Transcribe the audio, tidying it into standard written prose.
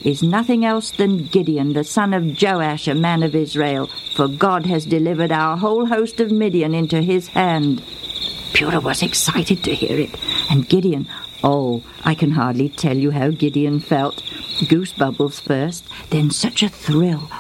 is nothing else than Gideon, the son of Joash, a man of Israel, for God has delivered our whole host of Midian into his hand." Purah was excited to hear it, and Gideon, I can hardly tell you how Gideon felt. Goose bubbles first, then such a thrill